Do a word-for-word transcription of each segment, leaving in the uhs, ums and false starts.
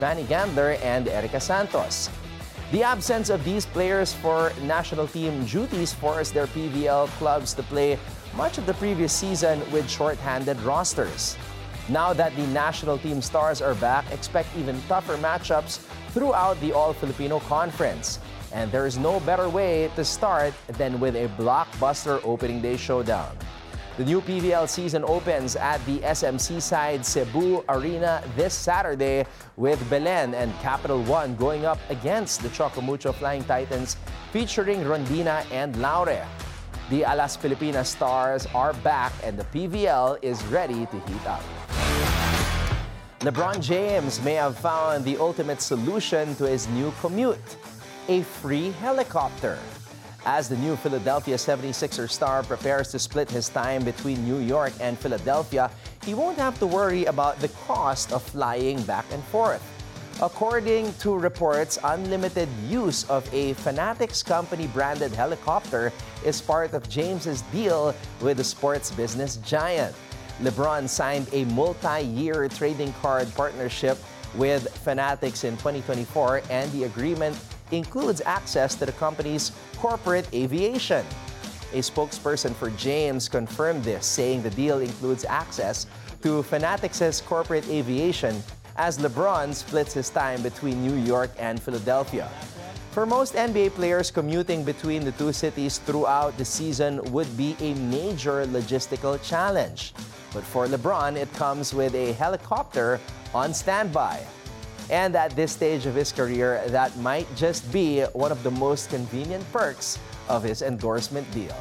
Manny Gandler and Erica Santos. The absence of these players for national team duties forced their P V L clubs to play much of the previous season with short-handed rosters. Now that the national team stars are back, expect even tougher matchups throughout the All-Filipino Conference. And there is no better way to start than with a blockbuster opening day showdown. The new P V L season opens at the S M Seaside Cebu Arena this Saturday with Belen and Capital One going up against the Chocomucho Flying Titans featuring Rondina and Laure. The Alas Pilipinas stars are back and the P V L is ready to heat up. LeBron James may have found the ultimate solution to his new commute, a free helicopter. As the new Philadelphia seventy-sixers star prepares to split his time between New York and Philadelphia, he won't have to worry about the cost of flying back and forth. According to reports, unlimited use of a Fanatics company-branded helicopter is part of James's deal with the sports business giant. LeBron signed a multi-year trading card partnership with Fanatics in twenty twenty-four, and the agreement includes access to the company's corporate aviation. A spokesperson for James confirmed this, saying the deal includes access to Fanatics' corporate aviation as LeBron splits his time between New York and Philadelphia. For most N B A players, commuting between the two cities throughout the season would be a major logistical challenge. But for LeBron, it comes with a helicopter on standby. And at this stage of his career, that might just be one of the most convenient perks of his endorsement deal.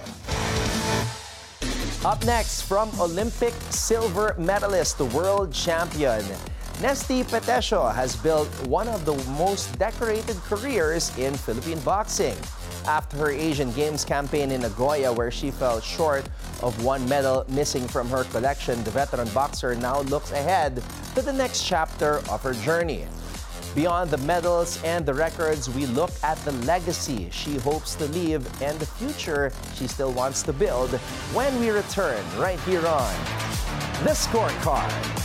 Up next, from Olympic silver medalist to world champion, Nesty Petesio has built one of the most decorated careers in Philippine boxing. After her Asian Games campaign in Nagoya, where she fell short of one medal missing from her collection, the veteran boxer now looks ahead to the next chapter of her journey. Beyond the medals and the records, we look at the legacy she hopes to leave and the future she still wants to build when we return right here on The Scorecard.